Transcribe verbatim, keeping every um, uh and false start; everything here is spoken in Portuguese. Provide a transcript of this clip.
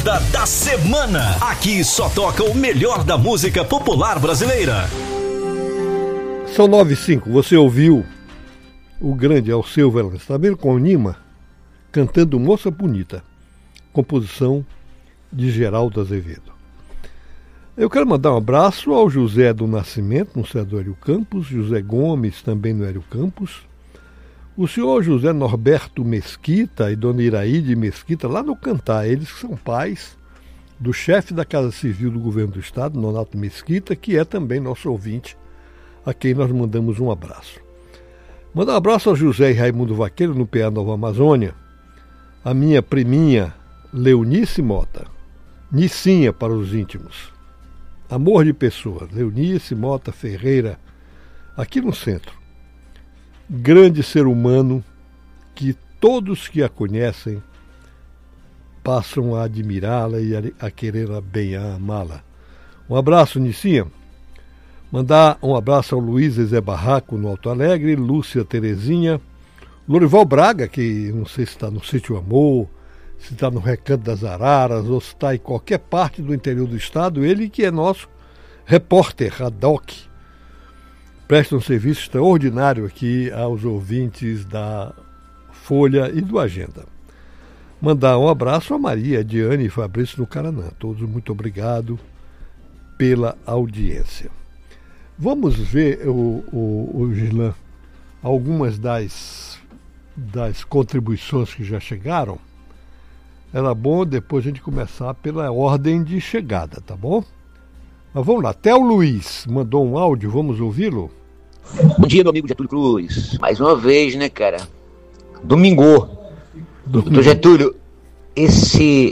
Agenda da Semana. Aqui só toca o melhor da música popular brasileira. São nove e cinco. Você ouviu o grande Alceu Valença, tá vendo, com o Nima, cantando Moça Bonita, composição de Geraldo Azevedo. Eu quero mandar um abraço ao José do Nascimento, no Céu do Hélio Campos, José Gomes, também no Hélio Campos, o senhor José Norberto Mesquita e dona Iraíde Mesquita, lá no Cantar, eles que são pais do chefe da Casa Civil do Governo do Estado, Nonato Mesquita, que é também nosso ouvinte, a quem nós mandamos um abraço. Mandar um abraço ao José e Raimundo Vaqueiro, no P A Nova Amazônia, a minha priminha Leonice Mota, Nicinha para os íntimos, amor de pessoa, Leonice Mota Ferreira, aqui no centro. Grande ser humano que todos que a conhecem passam a admirá-la e a, a querer bem, a amá-la. Um abraço, Nicinha. Mandar um abraço ao Luiz Zé Barraco, no Alto Alegre, Lúcia Terezinha, Lorival Braga, que não sei se está no Sítio Amor, se está no Recanto das Araras, ou se está em qualquer parte do interior do estado, ele que é nosso repórter ad hoc, presta um serviço extraordinário aqui aos ouvintes da Folha e do Agenda. Mandar um abraço a Maria, Diane e Fabrício no Caranã. Todos muito obrigado pela audiência. Vamos ver, o, o, o Gilan, algumas das, das contribuições que já chegaram. Era bom depois a gente começar pela ordem de chegada, tá bom? Mas vamos lá, até o Luiz mandou um áudio, vamos ouvi-lo? Bom dia, meu amigo Getúlio Cruz. Mais uma vez, né, cara? Domingo. Doutor Getúlio, esse